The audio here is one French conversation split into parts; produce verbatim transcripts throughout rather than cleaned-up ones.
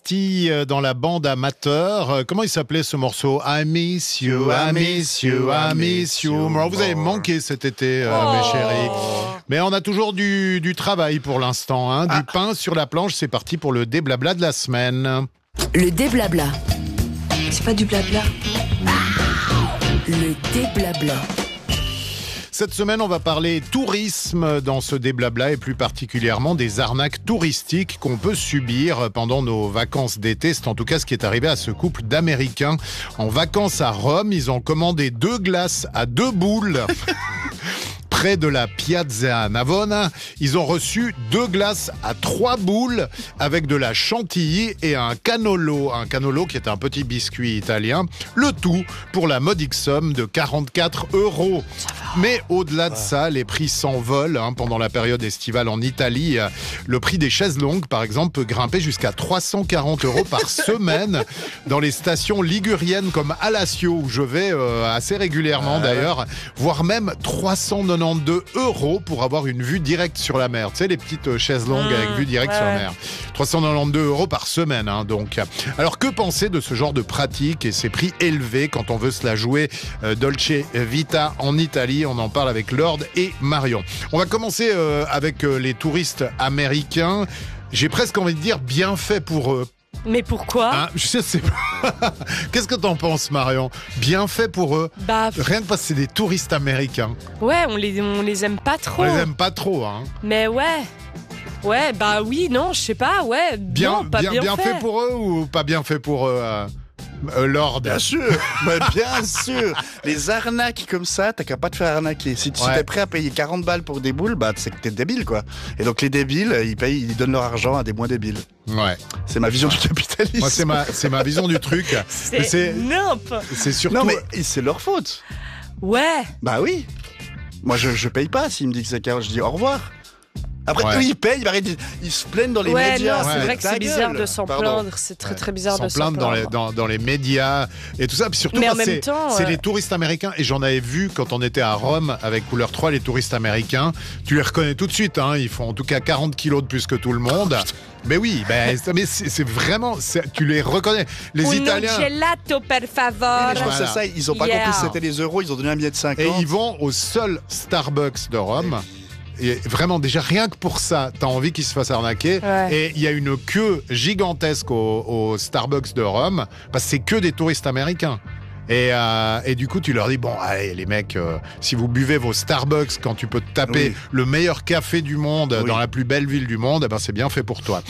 parti dans la bande amateur. Comment il s'appelait ce morceau? I miss you, I miss you, I miss you. Alors, vous avez manqué cet été, euh, oh. mes chéris. Mais on a toujours du, du travail pour l'instant. Hein. Du ah. pain sur la planche, c'est parti pour le déblabla de la semaine. Le déblabla. C'est pas du blabla. Le déblabla. Cette semaine, on va parler tourisme dans ce déblabla et plus particulièrement des arnaques touristiques qu'on peut subir pendant nos vacances d'été. C'est en tout cas ce qui est arrivé à ce couple d'Américains. En vacances à Rome, ils ont commandé deux glaces à deux boules. Près de la Piazza Navona, ils ont reçu deux glaces à trois boules avec de la chantilly et un cannolo. Un cannolo qui est un petit biscuit italien. Le tout pour la modique somme de quarante-quatre euros. Mais au-delà de ça, les prix s'envolent hein, pendant la période estivale en Italie. Le prix des chaises longues, par exemple, peut grimper jusqu'à trois cent quarante euros par semaine dans les stations liguriennes comme Alassio, où je vais euh, assez régulièrement d'ailleurs, voire même trois cent quatre-vingt-douze euros pour avoir une vue directe sur la mer. Tu sais, les petites chaises longues mmh, avec vue directe ouais. sur la mer. trois cent quatre-vingt-douze euros par semaine, hein, donc. Alors, que penser de ce genre de pratique et ces prix élevés quand on veut se la jouer euh, Dolce Vita en Italie? On en parle avec Lord et Marion. On va commencer euh, avec euh, les touristes américains. J'ai presque envie de dire bien fait pour eux. Mais pourquoi hein, je sais pas. Qu'est-ce que t'en penses, Marion? Bien fait pour eux. Bah, rien que parce que c'est des touristes américains. Ouais, on les, on les aime pas trop. On les aime pas trop, hein. Mais ouais. Ouais, bah oui, non, je sais pas, ouais. Bien, non, pas bien, bien, bien fait. fait pour eux ou pas bien fait pour eux euh... Euh, Lord. Bien sûr, bah, bien sûr. Les arnaques comme ça, t'as qu'à pas te faire arnaquer. Si, ouais. si t'es prêt à payer quarante balles pour des boules, bah c'est que t'es débile, quoi. Et donc les débiles, ils payent, ils donnent leur argent à des moins débiles. Ouais. C'est ma vision du capitalisme. Moi, c'est ma, c'est ma vision du truc. C'est, c'est nimp. C'est surtout. Non, mais c'est leur faute. Ouais. Bah oui. Moi, je, je paye pas. S'il me dit que c'est quarante, je dis au revoir. Après, ouais. eux, ils payent, ils, ils se plaignent dans les ouais, médias. Non, c'est ouais. vrai que c'est bizarre de s'en Pardon. plaindre. C'est très, très bizarre s'en de s'en plaindre. Dans les, dans, dans les médias et tout ça. Puis surtout, mais en c'est, même temps, c'est euh... les touristes américains. Et j'en avais vu quand on était à Rome avec Couleur trois, les touristes américains. Tu les reconnais tout de suite. Hein, ils font en tout cas quarante kilos de plus que tout le monde. Mais oui, ben, mais c'est, c'est vraiment... C'est, tu les reconnais. Les Uno Italiens... gelato, per favore. Oui, mais je pense que c'est ça. Ils n'ont pas yeah. compris que c'était les euros. Ils ont donné un billet de cinquante. Et ils vont au seul Starbucks de Rome. Et vraiment, déjà, rien que pour ça, t'as envie qu'ils se fassent arnaquer. Ouais. Et il y a une queue gigantesque au, au Starbucks de Rome, parce que c'est que des touristes américains. Et, euh, et du coup, tu leur dis, bon, allez, les mecs, euh, si vous buvez vos Starbucks quand tu peux te taper oui. le meilleur café du monde oui. dans la plus belle ville du monde, eh ben, c'est bien fait pour toi.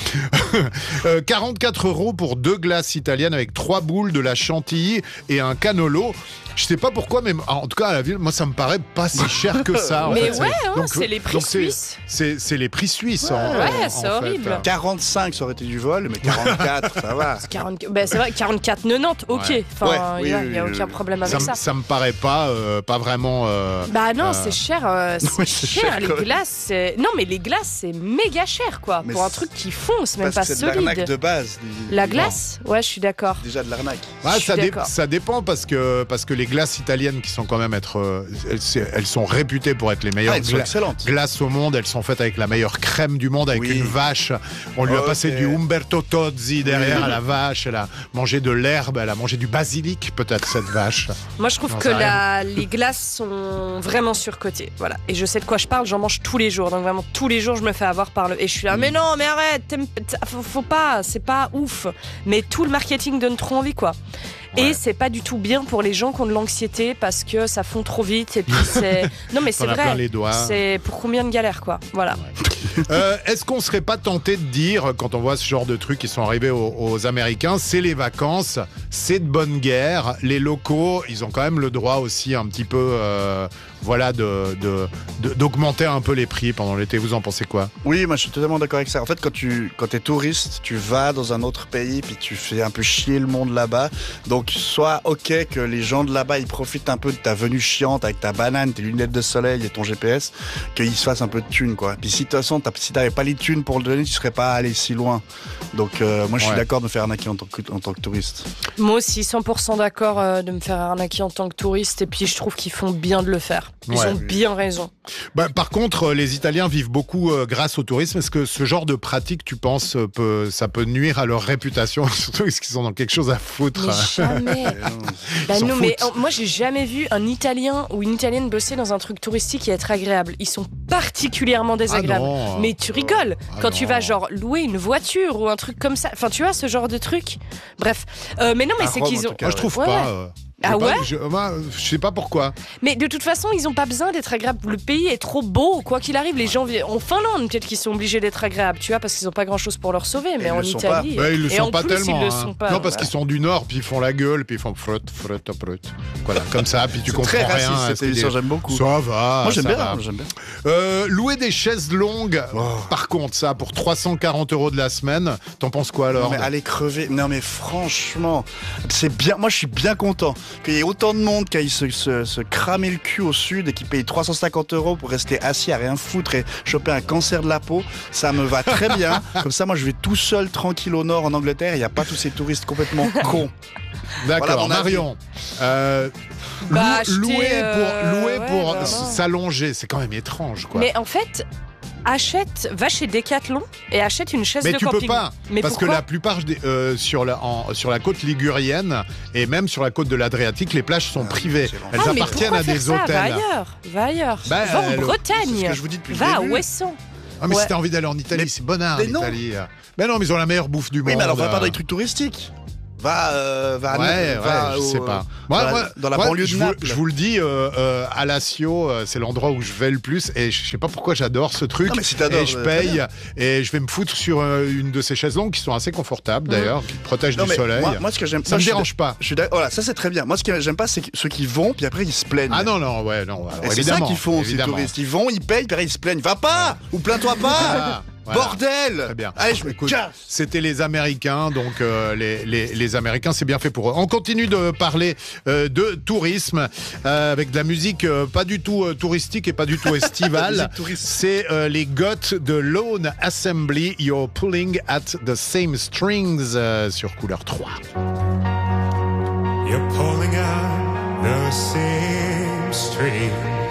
euh, quarante-quatre euros pour deux glaces italiennes avec trois boules, de la chantilly et un cannolo. Je sais pas pourquoi, mais en tout cas, à la ville, moi, ça me paraît pas si cher que ça. En mais fait. ouais, c'est, hein, donc, c'est les prix suisses. C'est, c'est, c'est les prix suisses. Ouais, en, ouais en, c'est en horrible. Fait. quarante-cinq, ça aurait été du vol, mais quarante-quatre, ça va. quarante, ben c'est vrai, quarante-quatre quatre-vingt-dix, ok. Ouais. Enfin, il ouais, n'y oui, a, oui, a aucun problème avec ça. Ça, m- ça me paraît pas, euh, pas vraiment. Euh, bah non, euh... c'est cher. Euh, c'est, ouais, c'est cher. cher. Les glaces, c'est... non, mais les glaces, c'est méga cher, quoi. Mais pour un truc qui fond, c'est même pas c'est solide. C'est de l'arnaque de base. Des... La glace, ouais, je suis d'accord. Déjà de l'arnaque. Ouais, ça, dé- ça dépend parce que parce que les glaces italiennes qui sont quand même être Elles, elles sont réputées pour être les meilleures ah, gla- glaces au monde. Elles sont faites avec la meilleure crème du monde, avec oui. une vache. On lui a okay. passé du Umberto Tozzi derrière oui. à la vache. Elle a mangé de l'herbe, elle a mangé du basilic, peut-être, cette vache. Moi, je trouve non, que la, les glaces sont vraiment surcotées. Voilà. Et je sais de quoi je parle, j'en mange tous les jours. Donc vraiment, tous les jours, je me fais avoir par le... Et je suis là, mm. mais non, mais arrête, faut, faut pas, c'est pas ouf. Mais tout le marketing donne trop envie, quoi. Ouais. Et c'est pas du tout bien pour les gens qui ont de l'anxiété parce que ça fond trop vite et puis c'est... Non mais c'est vrai, les doigts. C'est pour combien de galères quoi, voilà. Ouais. euh, est-ce qu'on serait pas tenté de dire, quand on voit ce genre de trucs qui sont arrivés aux, aux Américains, c'est les vacances, c'est de bonne guerre, les locaux, ils ont quand même le droit aussi un petit peu... Euh, voilà, de, de, de, d'augmenter un peu les prix pendant l'été. Vous en pensez quoi? Oui, moi je suis totalement d'accord avec ça. En fait, quand tu quand t'es touriste, tu vas dans un autre pays puis tu fais un peu chier le monde là-bas. Donc, soit ok que les gens de là-bas, ils profitent un peu de ta venue chiante avec ta banane, tes lunettes de soleil et ton G P S, qu'ils se fassent un peu de thunes, quoi. Puis si de toute façon, t'as- si t'avais pas les thunes pour le donner, tu serais pas allé si loin. Donc euh, moi je suis Ouais. d'accord de me faire arnaquer en tant que, en tant que touriste. Moi aussi, cent pour cent d'accord euh, de me faire arnaquer en tant que touriste. Et puis, je trouve qu'ils font bien de le faire. Ils Ouais. ont bien raison. Bah, par contre, euh, les Italiens vivent beaucoup euh, grâce au tourisme. Est-ce que ce genre de pratique, tu penses, euh, peut, ça peut nuire à leur réputation, surtout parce qu'ils ont quelque chose à foutre? Mais jamais. Bah Ils s'en non, mais foutent. euh, moi, j'ai jamais vu un Italien ou une Italienne bosser dans un truc touristique et être agréable. Ils sont particulièrement désagréables. Ah non. Mais tu rigoles Ah quand tu non. vas genre louer une voiture ou un truc comme ça. Enfin, tu vois ce genre de truc. Bref, Euh, mais non, mais À c'est Rome, qu'ils en ont. tout cas. Moi, je trouve Ouais, pas. ouais. euh, Ah je sais pas, ouais je, moi, je sais pas pourquoi. Mais de toute façon, ils ont pas besoin d'être agréables. Le pays est trop beau, quoi qu'il arrive. Les gens vi- en Finlande, peut-être qu'ils sont obligés d'être agréables, tu vois, parce qu'ils ont pas grand chose pour leur sauver. Mais ils en le sont Italie. Bah, ils le et sont en pas plus, tellement. Ils le hein. sont pas. non, parce voilà. qu'ils sont du Nord, puis ils font la gueule, puis ils font frut, frut, frut. Voilà, comme ça, puis tu C'est comprends très rien. raciste à cette ce qu'ils émission, disent. j'aime beaucoup. Ça va. Moi j'aime ça bien, va. j'aime bien. Euh, louer des chaises longues, Oh. par contre, ça, pour trois cent quarante euros de la semaine, t'en penses quoi alors? Non mais allez crever. Non mais franchement, c'est bien. Moi je suis bien content qu'il y ait autant de monde qui aille se, se, se cramer le cul au sud et qui paye trois cent cinquante euros pour rester assis à rien foutre et choper un cancer de la peau. Ça me va très bien. Comme ça, moi je vais tout seul tranquille au nord en Angleterre. Il n'y a pas tous ces touristes complètement cons. D'accord, Voilà mon avis. Marion. Euh, Bah, lou- acheter, louer euh, pour, louer ouais, pour bah, s- non. s'allonger, c'est quand même étrange, quoi. Mais en fait, achète, va chez Decathlon et achète une chaise Mais de tu camping. peux pas, Mais parce que pourquoi la plupart des- euh, sur, la, en- sur la côte ligurienne et même sur la côte de l'Adriatique, les plages sont Ah, privées. c'est Elles Ah, mais appartiennent pourquoi à des faire ça Va hôtels. ailleurs, va ailleurs. Bah, va en euh, le- C'est ce Bretagne. que je vous dis depuis le Va à début. Ouessant. Ah, mais Ouais. si t'as envie d'aller en Italie, Mais- c'est bonheur, mais non. l'Italie. Mais non, mais ils ont la meilleure bouffe du Oui, monde. mais alors va pas dans euh. les trucs touristiques. Va, euh, va, à- Ouais, va ouais, je au- sais pas. dans Moi, la- moi, dans la moi, banlieue de je vous, Naples. je vous le dis, euh, euh, Alassio, euh, c'est l'endroit où je vais le plus et je sais pas pourquoi j'adore ce truc. Non, mais si t'adores, et je euh, très paye bien. et je vais me foutre sur euh, une de ces chaises longues qui sont assez confortables d'ailleurs, qui te protègent Non, du mais soleil. Moi, moi, ce que j'aime, Ça moi, me je suis dérange pas. Je suis d'accord. Voilà, ça c'est très bien. Moi, ce que j'aime pas, c'est que ceux qui vont, puis après ils se plaignent. Ah non, non, ouais, non. alors, Et c'est ça évidemment, qu'ils font, ces évidemment. touristes. Ils vont, ils payent, puis après ils se plaignent. Va pas ou plains-toi pas. Ah, voilà. Bordel. Très bien. Allez, je me Écoute, casse. c'était les Américains, donc euh, les, les, les Américains, c'est bien fait pour eux. On continue de parler euh, de tourisme euh, avec de la musique euh, pas du tout euh, touristique et pas du tout estivale. Musique touriste. C'est euh, les Goths de Lone Assembly, You're Pulling at the Same Strings euh, sur Couleur trois. You're pulling out the same string.